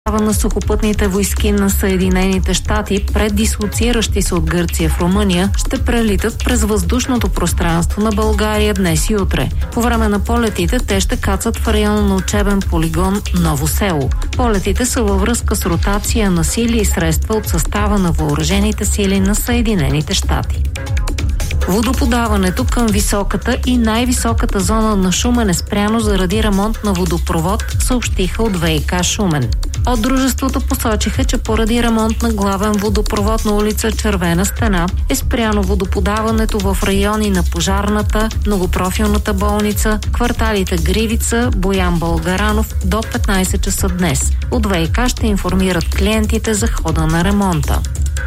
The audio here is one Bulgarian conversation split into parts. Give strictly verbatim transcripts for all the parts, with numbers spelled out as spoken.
на сухопътните войски на Съединените щати, преддислоциращи се от Гърция в Румъния, ще прелитат през въздушното пространство на България днес и утре. По време на полетите те ще кацат в района на учебен полигон Ново село. Полетите са във връзка с ротация на сили и средства от състава на въоръжените сили на Съединените щати. Водоподаването към високата и най-високата зона на Шумен е спряно заради ремонт на водопровод, съобщиха от ВиК Шумен. От дружеството посочиха, че поради ремонт на главен водопровод на улица Червена стена е спряно водоподаването в райони на Пожарната, Многопрофилната болница, кварталите Гривица, Боян Българанов до петнайсет часа днес. От ВиК ще информират клиентите за хода на ремонта.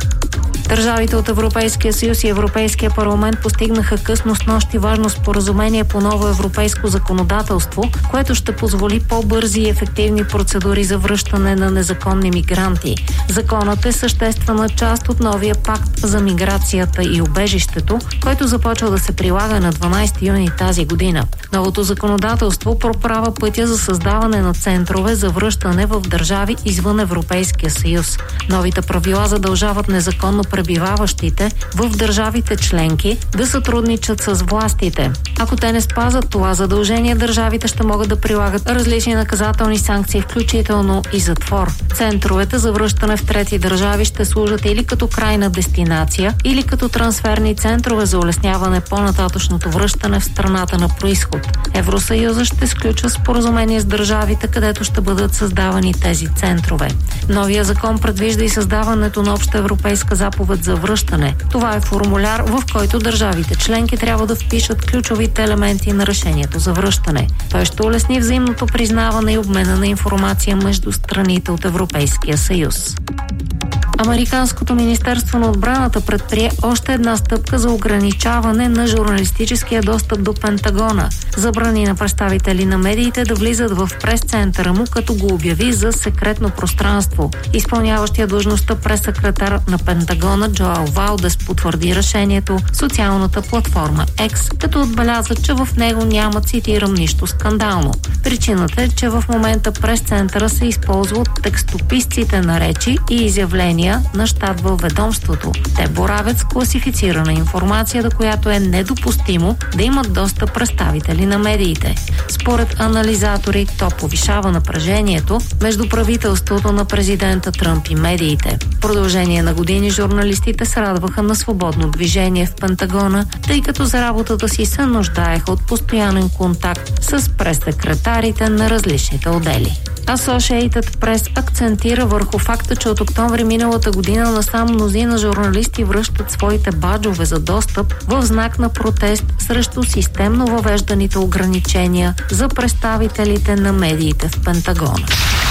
Държавите от Европейския съюз и Европейския парламент постигнаха късно снощи важно споразумение по ново европейско законодателство, което ще позволи по-бързи и ефективни процедури за връщане на незаконни мигранти. Законът е съществена част от новия пакт за миграцията и убежището, който започва да се прилага на дванайсети юни тази година. Новото законодателство проправя пътя за създаване на центрове за връщане в държави извън Европейския съюз. Новите правила задължават незаконно пребиваващите в държавите членки да сътрудничат с властите. Ако те не спазват това задължение, държавите ще могат да прилагат различни наказателни санкции, включително и затвор. Центровете за връщане в трети държави ще служат или като крайна дестинация, или като трансферни центрове за улесняване по-нататъчното връщане в страната на происход. Евросъюзът ще сключва споразумение с държавите, където ще бъдат създавани тези центрове. Новия закон предвижда и създаването на обща европейска заповед за връщане. Това е формуляр, в който държавите членки трябва да впишат ключовите елементи на решението за връщане. Той ще улесни взаимното признаване и обмена на информация между страните от Европейския съюз. Американското министерство на отбраната предприе още една стъпка за ограничаване на журналистическия достъп до Пентагона. Забрани на представители на медиите да влизат в прес-центъра му, като го обяви за секретно пространство. Изпълняващия длъжността прес-секретар на Пентагона Джоел Валдес потвърди решението в социалната платформа X, като отбеляза, че в него няма, цитирам, нищо скандално. Причината е, че в момента прес-центъра се използва от текстописците на речи и изявления на щат във ведомството. Те боравят с класифицирана информация, до която е недопустимо да имат достъп представители на медиите. Според анализатори, то повишава напрежението между правителството на президента Тръмп и медиите. В продължение на години журналистите се радваха на свободно движение в Пентагона, тъй като за работата си се нуждаеха от постоянен контакт с прес-секретарите на различните отдели. Associated Press акцентира върху факта, че от октомври миналата година насам мнозина журналисти връщат своите баджове за достъп в знак на протест срещу системно въвежданите ограничения за представителите на медиите в Пентагона.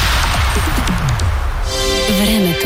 Времето.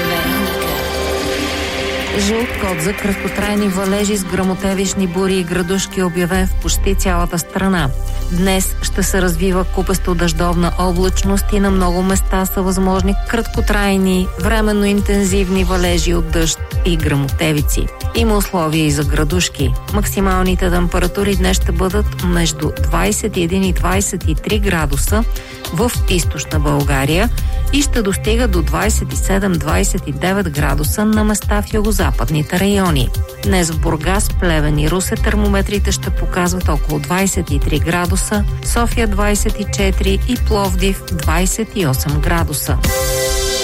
Жълт код за краткотрайни валежи с гръмотевични бури и градушки, обявен в почти цялата страна. Днес ще се развива купесто дъждовна облачност и на много места са възможни краткотрайни, временно интензивни валежи от дъжд и гръмотевици. Има условия и за градушки. Максималните температури днес ще бъдат между двайсет и един и двайсет и три градуса в източна България и ще достига до двайсет и седем до двайсет и девет градуса на места в югозападните райони. Днес в Бургас, Плевен и Русе термометрите ще показват около двайсет и три градуса, София двайсет и четири и Пловдив двайсет и осем градуса.